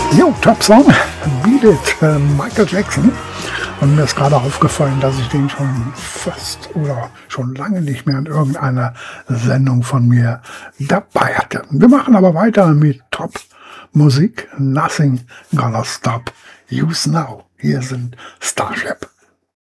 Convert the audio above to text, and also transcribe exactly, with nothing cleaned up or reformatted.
Jo, Top Song, Beat It, äh, Michael Jackson. Und mir ist gerade aufgefallen, dass ich den schon fast oder schon lange nicht mehr in irgendeiner Sendung von mir dabei hatte. Wir machen aber weiter mit Top Musik. Nothing Gonna Stop You Now. Hier sind Starship.